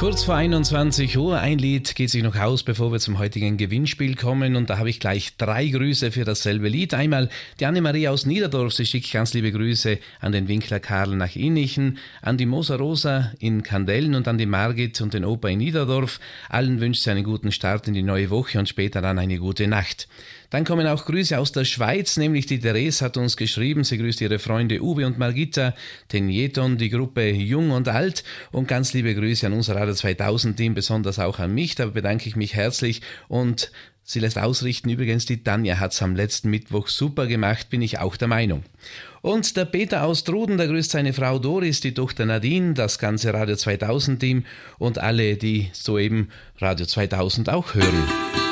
Kurz vor 21 Uhr, ein Lied geht sich noch aus, bevor wir zum heutigen Gewinnspiel kommen, und da habe ich gleich 3 Grüße für dasselbe Lied. Einmal die Annemarie aus Niederdorf, sie schickt ganz liebe Grüße an den Winkler Karl nach Innichen, an die Moser Rosa in Kandellen und an die Margit und den Opa in Niederdorf. Allen wünscht sie einen guten Start in die neue Woche und später dann eine gute Nacht. Dann kommen auch Grüße aus der Schweiz, nämlich die Therese hat uns geschrieben, sie grüßt ihre Freunde Uwe und Margita, den Jeton, die Gruppe Jung und Alt, und ganz liebe Grüße an unser Radio 2000 Team, besonders auch an mich, da bedanke ich mich herzlich, und sie lässt ausrichten, übrigens die Tanja hat es am letzten Mittwoch super gemacht, bin ich auch der Meinung. Und der Peter aus Truden, der grüßt seine Frau Doris, die Tochter Nadine, das ganze Radio 2000 Team und alle, die soeben Radio 2000 auch hören.